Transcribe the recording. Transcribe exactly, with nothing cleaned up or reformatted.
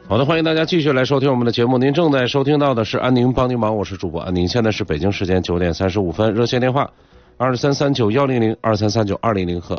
好的，欢迎大家继续来收听我们的节目。您正在收听到的是安宁帮您忙，我是主播安宁。现在是北京时间九点三十五分，热线电话二三三九幺零零、二三三九二零零和